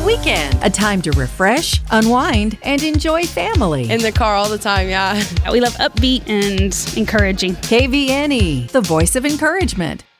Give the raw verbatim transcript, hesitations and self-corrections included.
weekend. A time to refresh, unwind, and enjoy family. In the car all the time, yeah. We love upbeat and encouraging. K V N E, the voice of encouragement.